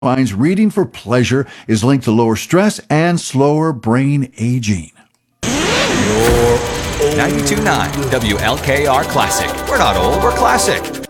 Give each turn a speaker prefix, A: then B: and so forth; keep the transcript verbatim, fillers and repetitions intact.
A: finds reading for pleasure is linked to lower stress and slower brain aging.
B: ninety-two point nine W L K R Classic. We're not old, we're classic.